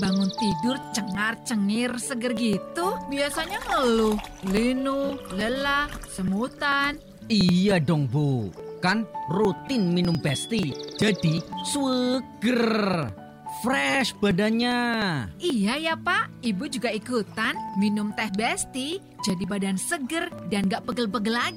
bangun tidur cengar-cengir seger gitu? Biasanya ngeluh, linu, lelah, semutan. Iya dong Bu, kan rutin minum Besti, jadi seger, fresh badannya. Iya ya Pak, Ibu juga ikutan minum teh Besti, jadi badan seger dan gak pegel-pegel lagi.